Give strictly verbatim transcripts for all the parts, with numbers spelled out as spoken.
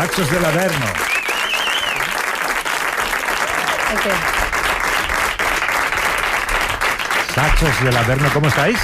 Saxos del Averno. Okay. Saxos del Averno, ¿cómo estáis?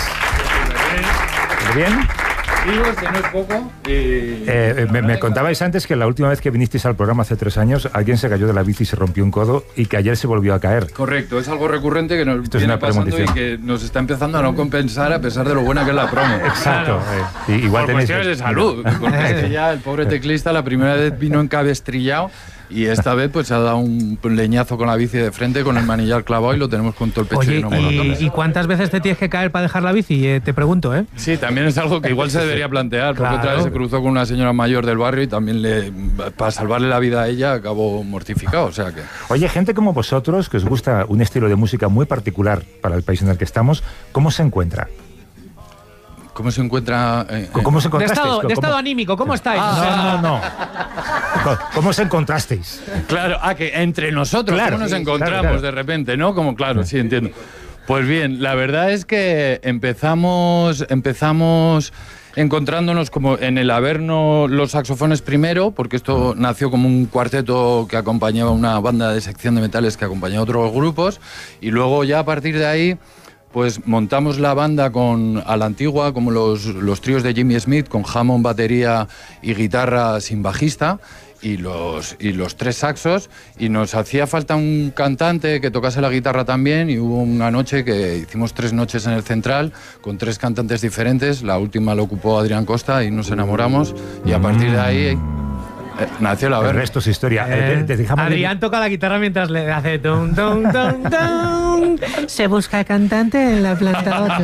¿Muy bien? Digo, que no es poco. Eh, Eh, me, me contabais antes que la última vez que vinisteis al programa hace tres años, alguien se cayó de la bici y se rompió un codo y que ayer se volvió a caer. Correcto, es algo recurrente que nos Esto es viene una pasando y premonición. que nos está empezando a no compensar a pesar de lo buena que es la promo. Exacto. Eh, y- igual Por tenéis... cuestiones de salud. Porque es que ya el pobre teclista la primera vez vino encabestrillado y esta vez pues se ha dado un leñazo con la bici de frente, con el manillar clavado y lo tenemos con todo el pecho Oye, lleno de moratones. ¿y, ¿y cuántas veces te tienes que caer para dejar la bici? Eh, te pregunto, ¿eh? Sí, también es algo que igual se debería plantear, porque Claro. otra vez se cruzó con una señora mayor del barrio y también le, para salvarle la vida a ella acabó mortificado, o sea que... Oye, gente como vosotros, que os gusta un estilo de música muy particular para el país en el que estamos, ¿cómo se encuentra? ¿Cómo se encuentra...? eh, ¿Cómo se De encontrasteis? estado, de ¿Cómo- estado anímico, ¿cómo estáis? No, no, no. ¿Cómo- ¿Cómo os encontrasteis? Claro, ah, que entre nosotros, Claro, ¿cómo nos sí, encontramos claro, claro. de repente, no? Como claro, sí, entiendo. Pues bien, la verdad es que empezamos, empezamos encontrándonos como en el Averno los saxofones primero, porque esto nació como un cuarteto que acompañaba una banda de sección de metales que acompañaba a otros grupos, y luego ya a partir de ahí pues montamos la banda con a la antigua, como los, los tríos de Jimmy Smith, con Hammond, batería y guitarra sin bajista, y los, y los tres saxos, y nos hacía falta un cantante que tocase la guitarra también, y hubo una noche que hicimos tres noches en el Central, con tres cantantes diferentes, la última lo ocupó Adrián Costa, y nos enamoramos, y a partir de ahí eh, nació la El Averno. resto es historia. Eh, Eh, te- te dejamos- Adrián toca la guitarra mientras le hace tum, tum, tum, tum. Se busca cantante en la planta ocho.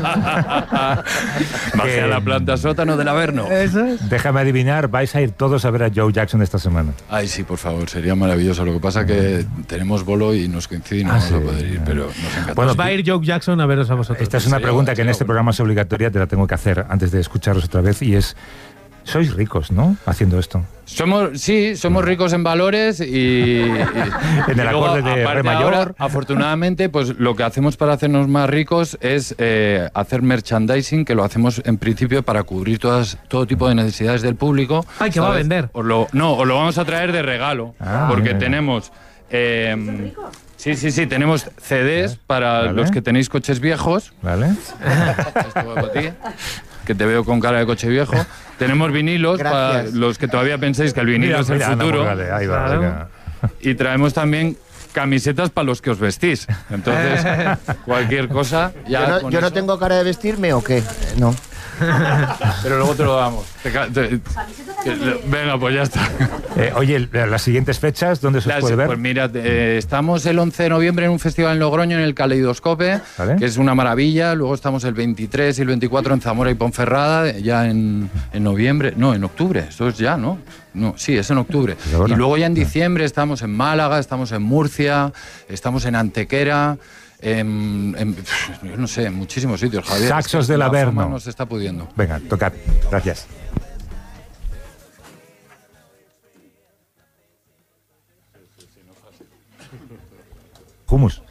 Bajé a la planta sótano del Averno. Eso es. Déjame adivinar, vais a ir todos a ver a Joe Jackson esta semana. Ay, sí, por favor, sería maravilloso. Lo que pasa que tenemos bolo y nos coincide y no Ah, vamos a sí. poder ir, pero nos encanta. Bueno, Pues va a ir Joe Jackson a veros a vosotros. Esta es una sería pregunta bueno, que en sería este bueno. programa es obligatoria, te la tengo que hacer antes de escucharos otra vez, y es, sois ricos, ¿no? Haciendo esto. Somos, sí, somos ricos en valores y, y- En el y luego, acorde de aparte re mayor. ahora, afortunadamente, pues lo que hacemos para hacernos más ricos es eh, hacer merchandising, que lo hacemos en principio para cubrir todas, todo tipo de necesidades del público. Ay, que va a ¿sabes? vender. Os lo, no, os lo vamos a traer de regalo, Ah, porque bien. tenemos... eh, sí, sí, sí, tenemos C Ds para Vale. los que tenéis coches viejos. ¿Vale? Esto va para ti, que te veo con cara de coche viejo. Tenemos vinilos para Gracias. los que todavía pensáis que el vinilo Mira, es el mira, Ana futuro. Morgade, ahí va, Claro. venga. Y traemos también camisetas para los que os vestís. Entonces, cualquier cosa, ya Yo no, con yo no eso- tengo cara de vestirme o qué. Eh, No. Pero luego te lo damos. Te ca- te- que- venga, pues ya está. Eh, oye, las siguientes fechas, ¿dónde se os Las- puede ver? Pues mira, eh, estamos el once de noviembre en un festival en Logroño, en el Caleidoscope, Vale. que es una maravilla. Luego estamos el veintitrés y el veinticuatro en Zamora y Ponferrada, ya en, en noviembre. No, en octubre. Eso es ya, ¿no? No, sí, es en octubre. Y ahora. Y luego ya en diciembre estamos en Málaga, estamos en Murcia, estamos en Antequera. En, en- yo no sé, en muchísimos sitios, Javier. Saxos Es que del la Averno. fama nos está pudiendo. Venga, tocad. Gracias. Humus.